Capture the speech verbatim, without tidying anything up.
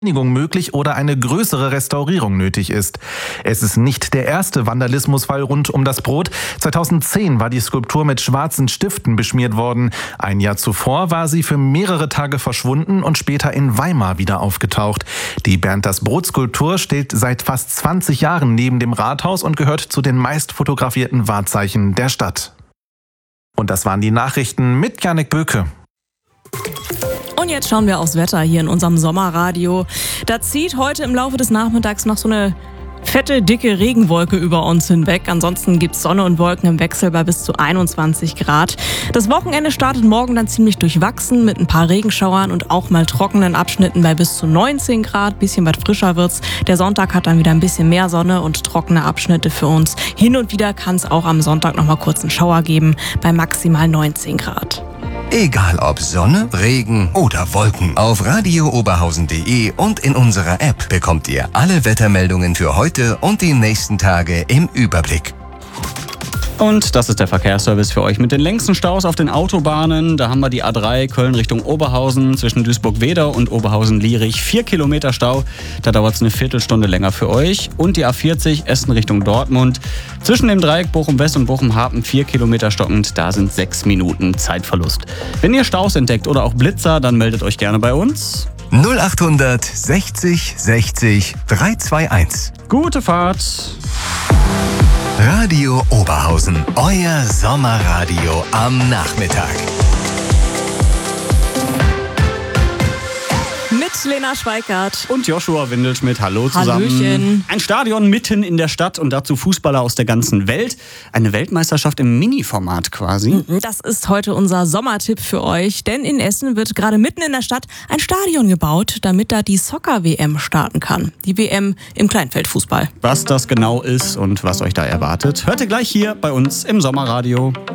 möglich oder eine größere Restaurierung nötig ist. Es ist nicht der erste Vandalismusfall rund um das Brot. zweitausendzehn war die Skulptur mit schwarzen Stiften beschmiert worden. Ein Jahr zuvor war sie für mehrere Tage verschwunden und später in Weimar wieder aufgetaucht. Die Bernd-das-Brot-Skulptur steht seit fast zwanzig Jahren neben dem Rathaus und gehört zu den meist fotografierten Wahrzeichen der Stadt. Und das waren die Nachrichten mit Janik Böke. Und jetzt schauen wir aufs Wetter hier in unserem Sommerradio. Da zieht heute im Laufe des Nachmittags noch so eine fette, dicke Regenwolke über uns hinweg. Ansonsten gibt es Sonne und Wolken im Wechsel bei bis zu einundzwanzig Grad. Das Wochenende startet morgen dann ziemlich durchwachsen mit ein paar Regenschauern und auch mal trockenen Abschnitten bei bis zu neunzehn Grad. Bisschen was frischer wird's. Der Sonntag hat dann wieder ein bisschen mehr Sonne und trockene Abschnitte für uns. Hin und wieder kann es auch am Sonntag noch mal kurz einen Schauer geben bei maximal neunzehn Grad. Egal ob Sonne, Regen oder Wolken. Auf radio oberhausen punkt de und in unserer App bekommt ihr alle Wettermeldungen für heute und die nächsten Tage im Überblick. Und das ist der Verkehrsservice für euch mit den längsten Staus auf den Autobahnen. Da haben wir die A drei Köln Richtung Oberhausen zwischen Duisburg-Wedau und Oberhausen-Lierich. Vier Kilometer Stau, da dauert es eine Viertelstunde länger für euch. Und die A vierzig Essen Richtung Dortmund. Zwischen dem Dreieck Bochum-West und Bochum-Hapen vier Kilometer stockend. Da sind sechs Minuten Zeitverlust. Wenn ihr Staus entdeckt oder auch Blitzer, dann meldet euch gerne bei uns. null achthundert sechzig sechzig dreihunderteinundzwanzig. Gute Fahrt! Radio Oberhausen, euer Sommerradio am Nachmittag. Mit Lena Schweikart. Und Joshua Windelschmidt. Hallo zusammen. Hallöchen. Ein Stadion mitten in der Stadt und dazu Fußballer aus der ganzen Welt. Eine Weltmeisterschaft im Mini-Format quasi. Das ist heute unser Sommertipp für euch, denn in Essen wird gerade mitten in der Stadt ein Stadion gebaut, damit da die Soccer-W M starten kann. Die W M im Kleinfeldfußball. Was das genau ist und was euch da erwartet, hört ihr gleich hier bei uns im Sommerradio.